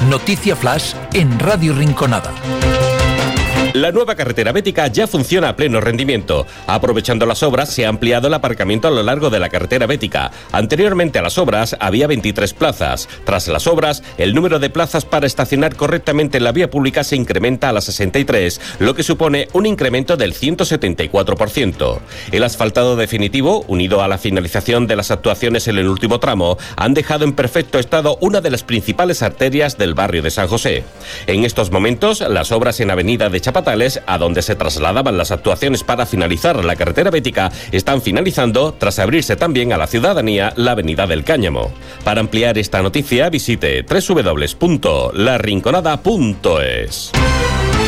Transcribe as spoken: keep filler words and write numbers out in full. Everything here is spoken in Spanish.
Noticia Flash en Radio Rinconada. La nueva carretera bética ya funciona a pleno rendimiento. Aprovechando las obras, se ha ampliado el aparcamiento a lo largo de la carretera bética. Anteriormente a las obras había veintitrés plazas. Tras las obras, el número de plazas para estacionar correctamente en la vía pública se incrementa a las sesenta y tres, lo que supone un incremento del ciento setenta y cuatro por ciento. El asfaltado definitivo, unido a la finalización de las actuaciones en el último tramo, han dejado en perfecto estado una de las principales arterias del barrio de San José. En estos momentos, las obras en Avenida de Chapatales, a donde se trasladaban las actuaciones para finalizar la carretera bética, están finalizando tras abrirse también a la ciudadanía la Avenida del Cáñamo. Para ampliar esta noticia, visite doble u doble u doble u punto la rinconada punto es.